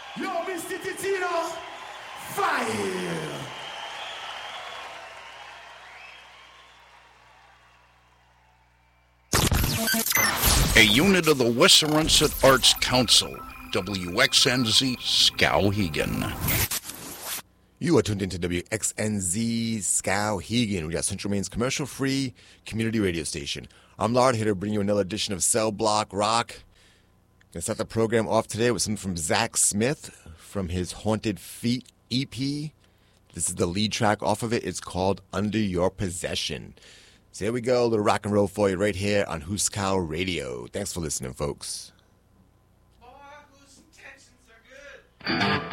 Yo, Mr. Titino, fire! A unit of the Westernset Arts Council, WXNZ Skowhegan. You are tuned into WXNZ Skowhegan. We got Central Maine's commercial-free community radio station. I'm Lard, here to bring you another edition of Cell Block Rock. Gonna start the program off today with something from Zach Smith from his Haunted Feet EP. This is the lead track off of it. It's called Under Your Possession. So here we go, a little rock and roll for you right here on Huskow Radio. Thanks for listening, folks. Boy, whose intentions are good.